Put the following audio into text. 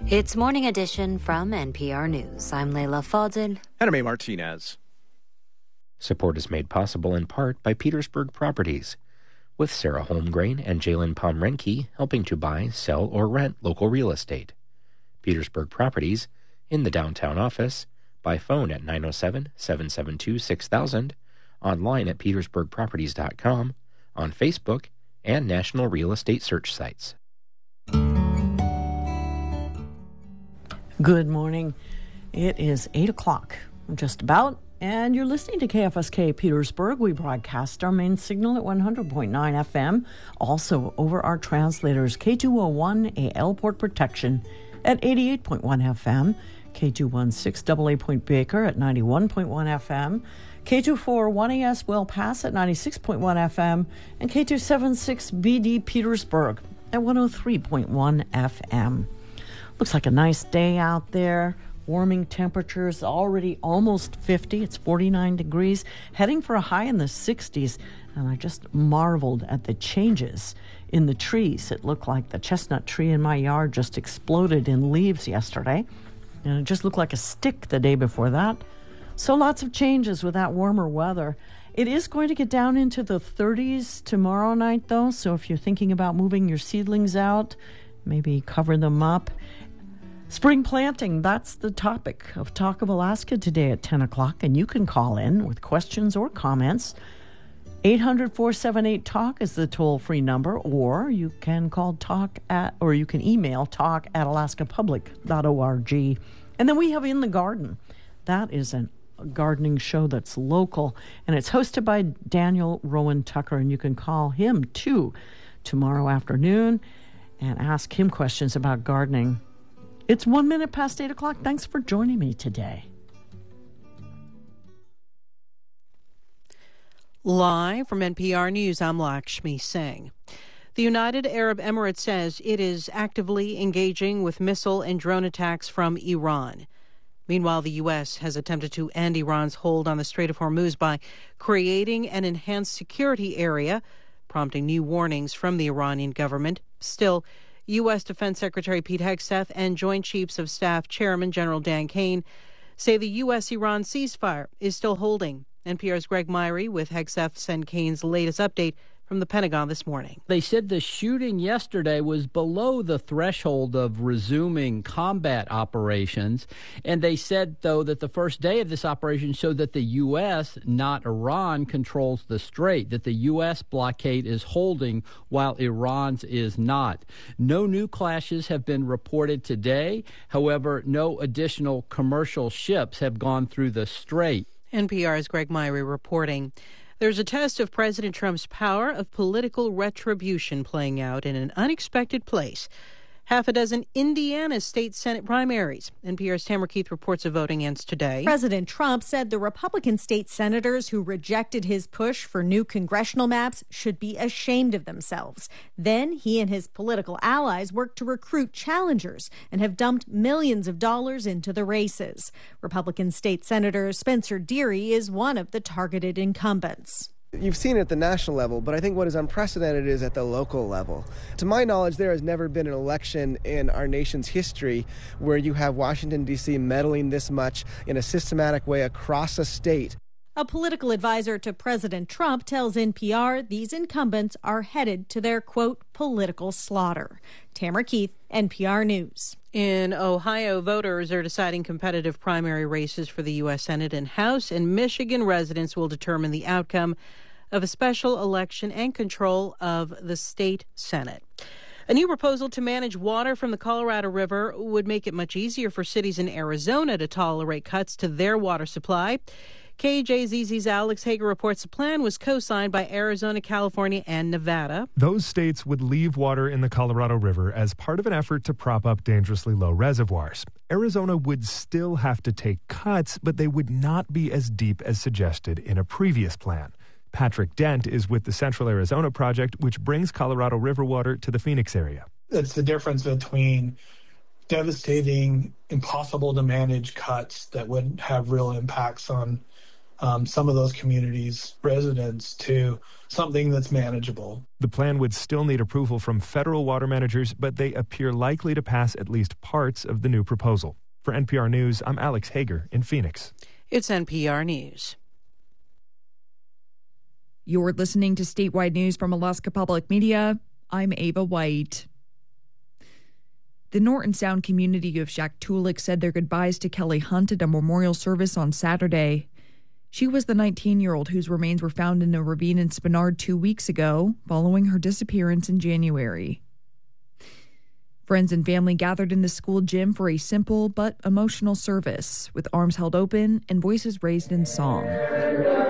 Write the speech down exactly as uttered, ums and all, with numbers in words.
It's Morning Edition from N P R News. I'm Leila Fadel. And I'm A. Martinez. Support is made possible in part by Petersburg Properties, with Sarah Holmgren and Jalen Pomrenke helping to buy, sell, or rent local real estate. Petersburg Properties, in the downtown office, by phone at nine oh seven, seven seven two, six thousand, online at petersburg properties dot com, on Facebook, and national real estate search sites. Good morning. It is eight o'clock, just about, and you're listening to K F S K Petersburg. We broadcast our main signal at one hundred point nine F M, also over our translators K two oh one A L Port Protection at eighty-eight point one F M, K two sixteen A A Point Baker at ninety-one point one F M, K two forty-one A S Well Pass at ninety-six point one F M, and K two seventy-six B D Petersburg at one oh three point one F M. Looks like a nice day out there. Warming temperatures already almost fifty. It's forty-nine degrees, heading for a high in the sixties. And I just marveled at the changes in the trees. It looked like the chestnut tree in my yard just exploded in leaves yesterday. And it just looked like a stick the day before that. So lots of changes with that warmer weather. It is going to get down into the thirties tomorrow night, though. So if you're thinking about moving your seedlings out, maybe cover them up. Spring planting, that's the topic of Talk of Alaska today at ten o'clock, and you can call in with questions or comments. eight hundred, four seven eight, TALK is the toll-free number, or you can call talk at, or you can email talk at alaska public dot org. And then we have In the Garden. That is an, a gardening show that's local, and it's hosted by Daniel Rowan Tucker, and you can call him, too, tomorrow afternoon and ask him questions about gardening. It's one minute past eight o'clock. Thanks for joining me today. Live from N P R News, I'm Lakshmi Singh. The United Arab Emirates says it is actively engaging with missile and drone attacks from Iran. Meanwhile, the U S has attempted to end Iran's hold on the Strait of Hormuz by creating an enhanced security area, prompting new warnings from the Iranian government. Still, U S. Defense Secretary Pete Hegseth and Joint Chiefs of Staff Chairman General Dan Kane say the U S Iran ceasefire is still holding. N P R's Greg Myrie with Hegseth's and Kane's latest update from the Pentagon this morning. They said the shooting yesterday was below the threshold of resuming combat operations. And they said, though, that the first day of this operation showed that the U S, not Iran, controls the strait, that the U S blockade is holding while Iran's is not. No new clashes have been reported today. However, no additional commercial ships have gone through the strait. N P R's Greg Myrie reporting. There's a test of President Trump's power of political retribution playing out in an unexpected place. Half a dozen Indiana state Senate primaries. N P R's Tamara Keith reports a voting ends today. President Trump said the Republican state senators who rejected his push for new congressional maps should be ashamed of themselves. Then he and his political allies worked to recruit challengers and have dumped millions of dollars into the races. Republican state Senator Spencer Deery is one of the targeted incumbents. You've seen it at the national level, but I think what is unprecedented is at the local level. To my knowledge, there has never been an election in our nation's history where you have Washington, D C meddling this much in a systematic way across a state. A political advisor to President Trump tells N P R these incumbents are headed to their, quote, political slaughter. Tamara Keith, N P R News. In Ohio, voters are deciding competitive primary races for the U S. Senate and House, and Michigan residents will determine the outcome of a special election and control of the state Senate. A new proposal to manage water from the Colorado River would make it much easier for cities in Arizona to tolerate cuts to their water supply. K J Z Z's Alex Hager reports the plan was co-signed by Arizona, California, and Nevada. Those states would leave water in the Colorado River as part of an effort to prop up dangerously low reservoirs. Arizona would still have to take cuts, but they would not be as deep as suggested in a previous plan. Patrick Dent is with the Central Arizona Project, which brings Colorado River water to the Phoenix area. It's the difference between devastating, impossible to manage cuts that would have real impacts on um, some of those communities' residents to something that's manageable. The plan would still need approval from federal water managers, but they appear likely to pass at least parts of the new proposal. For N P R News, I'm Alex Hager in Phoenix. It's N P R News. You're listening to statewide news from Alaska Public Media. I'm Ava White. The Norton Sound community of Shaktoolik said their goodbyes to Kelly Hunt at a memorial service on Saturday. She was the nineteen-year-old whose remains were found in a ravine in Spenard two weeks ago, following her disappearance in January. Friends and family gathered in the school gym for a simple but emotional service, with arms held open and voices raised in song.